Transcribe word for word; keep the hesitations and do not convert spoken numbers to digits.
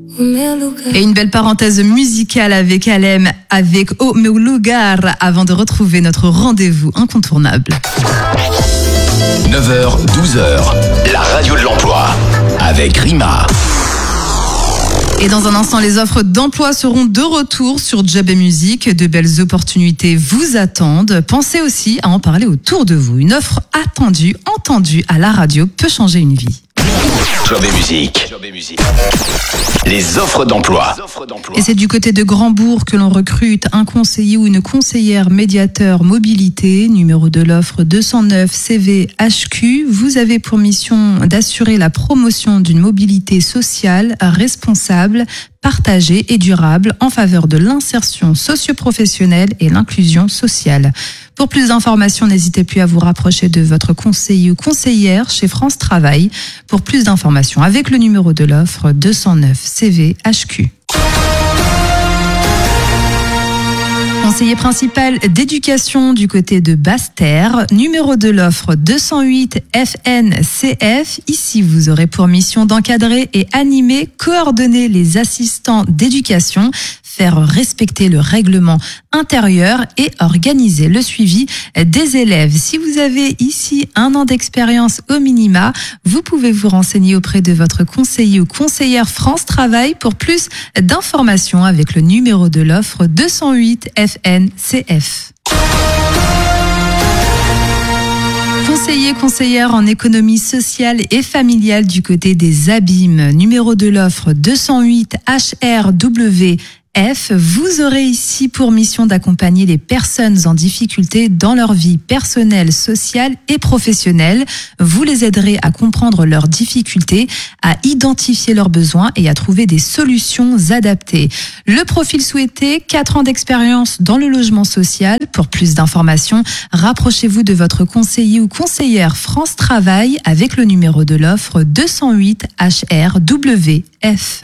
Et une belle parenthèse musicale avec Alem, avec O Meu Lugar, avant de retrouver notre rendez-vous incontournable. neuf heures, douze heures, la radio de l'emploi, avec Rima. Et dans un instant, les offres d'emploi seront de retour sur Job et Musique. De belles opportunités vous attendent. Pensez aussi à en parler autour de vous. Une offre attendue, entendue à la radio peut changer une vie. Job et Musique. Job et Musique. Les offres d'emploi. Et c'est du côté de Grandbourg que l'on recrute un conseiller ou une conseillère médiateur mobilité. Numéro de l'offre deux cent neuf C V H Q. Vous avez pour mission d'assurer la promotion d'une mobilité sociale responsable, partagée et durable en faveur de l'insertion socio-professionnelle et l'inclusion sociale. Pour plus d'informations, n'hésitez plus à vous rapprocher de votre conseiller ou conseillère chez France Travail. Pour plus d'informations, avec le numéro de l'offre deux cent neuf C V H Q. Conseiller principal d'éducation du côté de Basse-Terre, numéro de l'offre deux cent huit F N C F. Ici, vous aurez pour mission d'encadrer et animer, coordonner les assistants d'éducation, faire respecter le règlement intérieur et organiser le suivi des élèves. Si vous avez ici un an d'expérience au minima, vous pouvez vous renseigner auprès de votre conseiller ou conseillère France Travail pour plus d'informations avec le numéro de l'offre deux cent huit F N C F. Conseiller, conseillère en économie sociale et familiale du côté des abîmes. Numéro de l'offre deux cent huit H R W F. Vous aurez ici pour mission d'accompagner les personnes en difficulté dans leur vie personnelle, sociale et professionnelle. Vous les aiderez à comprendre leurs difficultés, à identifier leurs besoins et à trouver des solutions adaptées. Le profil souhaité, quatre ans d'expérience dans le logement social. Pour plus d'informations, rapprochez-vous de votre conseiller ou conseillère France Travail avec le numéro de l'offre deux cent huit H R W F.